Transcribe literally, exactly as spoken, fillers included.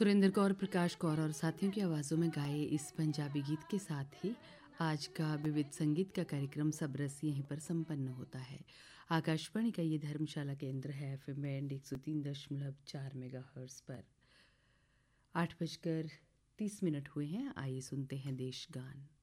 सुरेंद्र कौर, प्रकाश कौर और साथियों की आवाज़ों में गाए इस पंजाबी गीत के साथ ही आज का विविध संगीत का कार्यक्रम सब रस यहीं पर संपन्न होता है। आकाशवाणी का ये धर्मशाला केंद्र है एफ एम बैंड एक सौ तीन दशमलव चार मेगा हर्ट्ज पर। आठ बजकर तीस मिनट हुए हैं। आइए सुनते हैं देश गान।